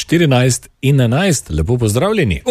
14 in 11, lepo pozdravljeni.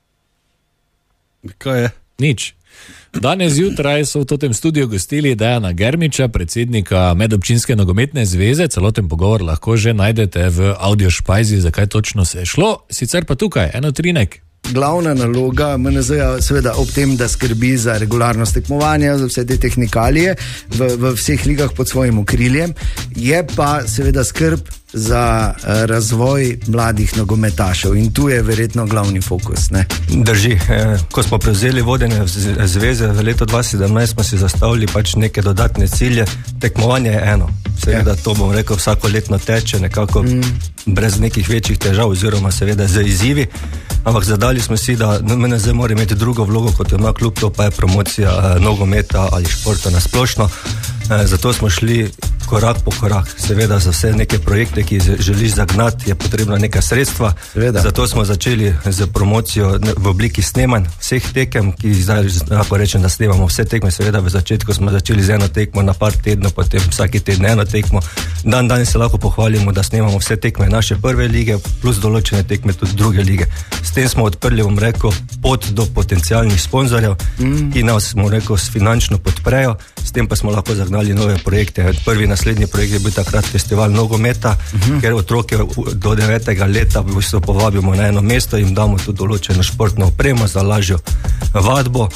Kaj je? Nič. Danes zjutraj so v tem studiu gostili Dejana Germiča, predsednika Medobčinske nogometne zveze. Celoten pogovor lahko že najdete v audio špajzi, zakaj točno se je šlo. Sicer pa tukaj, eno trinek. Glavna naloga MNZ-ja seveda ob tem, da skrbi za regularnost tekmovanja, za vse te tehnikalije v vseh ligah pod svojim okriljem, je pa seveda skrb za razvoj mladih nogometašev in tu je verjetno glavni fokus, ne? Drži, ko smo prevzeli vodenje zveze v letu 2017, smo si zastavili pač neke dodatne cilje. Tekmovanje je eno, seveda to bom rekel vsako letno teče nekako brez nekih večjih težav oziroma seveda z izzivi, ampak zadali smo si, da MNZ mora imeti drugo vlogo kot ima klub, to pa je promocija nogometa ali športa na splošno. Zato smo šli korak po korak. Seveda za vse neke projekte, ki želiš zagnati, je potrebna neka sredstva. Seveda. Zato smo začeli z promocijo v obliki snemanj vseh tekem, ki zdaj lahko rečem, da snemamo vse tekme. Seveda v začetku smo začeli z eno tekmo na par tednov, potem vsaki teden eno tekmo. Danes se lahko pohvalimo, da snemamo vse tekme naše prve lige, plus določene tekme tudi druge lige. S tem smo odprli, bom rekel, pot do potencialnih sponzorjev, ki nas, bom rekel, finančno podprejo. S tem pa smo lahko zagnali nove projekte. Prvi naslednji projekt je bil takrat festival nogometa, ker otroke do 9. leta v bistvu povabimo na eno mesto in damo tudi določeno športno opremo za lažjo vadbo.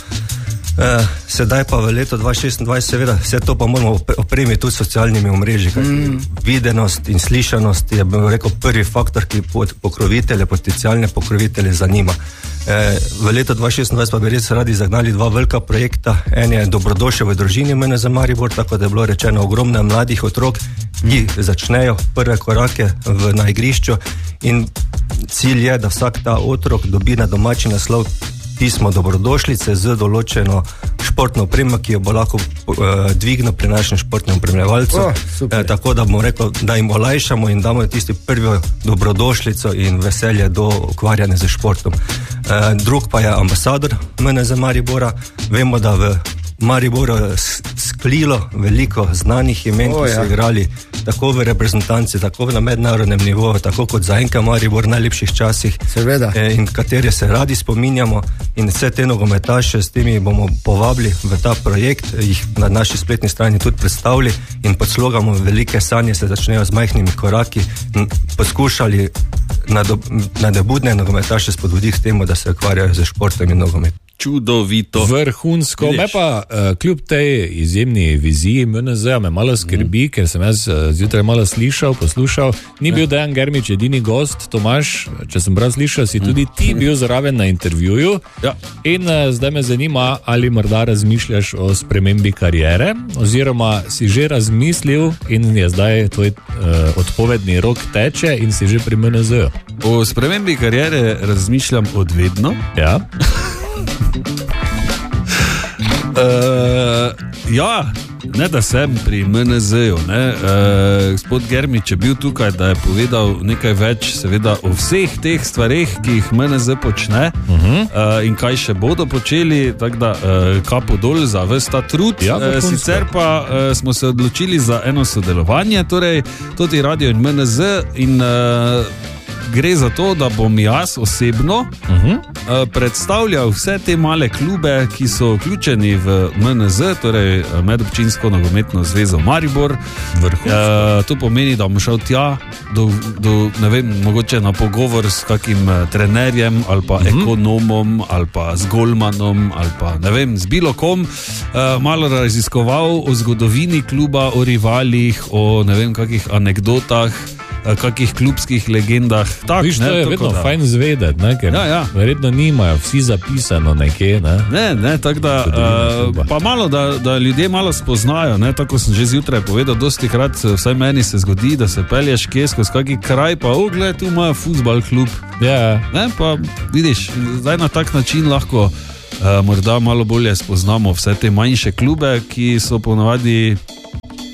Sedaj pa v letu 2026 seveda vse to pa moramo opremiti tudi socialnimi omrežji. Videnost in slišanost je, bom rekel, prvi faktor, ki pokrovitelje, potencialne pokrovitelje zanima. V letu 2026 pa bi res radi zagnali dva velika projekta. En je Dobrodošel v družini MNZ Maribor, tako da je bilo rečeno ogromno mladih otrok, ki začnejo prve korake na igrišču in cilj je, da vsak ta otrok dobi na domači naslov pismo dobrodošlice z določeno športno opremo, ki jo bo lahko dvignil pri našem športnem opremljevalcu. Tako da bomo rekel, da jim olajšamo in damo tisti prvi dobrodošlico in veselje do ukvarjanja z športom. Drug pa je ambasador MNZ Maribora. Vemo, da v Mariboru sklilo veliko znanih imen, ki so igrali tako v reprezentanci, tako na mednarodnem nivoju, tako kot za NK Maribor v najlepših časih. Seveda. In katere se radi spominjamo in vse te nogometaše s temi bomo povabili v ta projekt, jih na naši spletni strani tudi predstavili in pod sloganom velike sanje se začnejo z majhnimi koraki poskušali nadobudne nogometaše spodbuditi k temu, da se ukvarjajo z športom in nogometom. Čudovito. Vrhunsko. Me pa kljub tej izjemni viziji MNZ-ja me malo skrbi, ker sem jaz zjutraj malo poslušal. Ni bil Dejan Germič edini gost, Tomaž, če sem prav slišal, si tudi ti bil zraven na intervjuju. Ja. In zdaj me zanima, ali morda razmišljaš o spremembi kariere, oziroma si že razmislil in je zdaj tvoj odpovedni rok teče in si že pri MNZ-ju. O spremembi kariere razmišljam odvedno. Ja. Ja, ne da sem pri MNZ-ju, gospod Germič je bil tukaj, da je povedal nekaj več seveda o vseh teh stvareh, ki jih MNZ počne in kaj še bodo počeli, tako da kapo dol za ves ta trud. Sicer pa smo se odločili za eno sodelovanje, torej tudi radio in MNZ in gre za to, da bom jaz osebno predstavljal vse te male klube, ki so vključeni v MNZ, torej Medobčinsko nogometno zvezo Maribor. To pomeni, da bom šel tja do ne vem, mogoče na pogovor s kakim trenerjem ali pa ekonomom ali pa z golmanom ali pa ne vem, z bilo kom, malo raziskoval o zgodovini kluba, o rivalih, o ne vem kakih anekdotah, kakih klubskih legendah. Tak, viš, to je vedno fajn zvedeti, ker verjetno nimajo vsi zapisano nekje. Ne, tako da pa malo, da ljudje malo spoznajo, tako sem že zjutraj povedal, dosti krat, vsaj meni se zgodi, da se pelješ kje skozi kaki kraj, pa gled, tu ima fuzbal klub. Pa vidiš, zdaj na tak način lahko morda malo bolje spoznamo vse te manjše klube, ki so ponavadi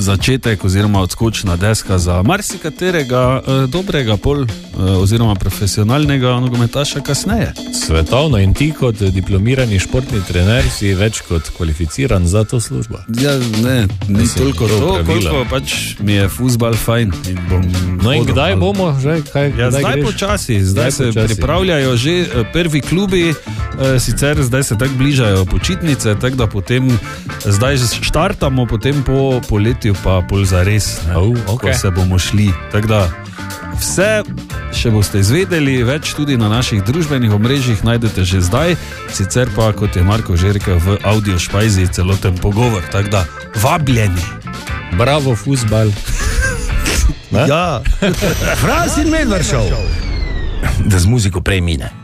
začetek oziroma odskočna deska za marsikaterega dobrega oziroma profesionalnega nogometaša kasneje. Svetovno, in ti kot diplomirani športni trener si več kot kvalificiran za to službo. Ja, ne, ni toliko to, koliko pač mi je fuzbal fajn. In kdaj bomo že? Zdaj počasi, zdaj se pripravljajo že prvi klubi, sicer zdaj se tako bližajo počitnice, tako da potem zdaj štartamo, potem po poletju pa pol zares, ko se bomo šli. Tako da vse še boste izvedeli, več tudi na naših družbenih omrežjih najdete že zdaj, sicer pa, kot je Marko že rekel, v audio špajzi celoten pogovor, tako da vabljeni. Bravo, fuzbal. Ja. Fras in Medvard Show. Da z muziko prej mine.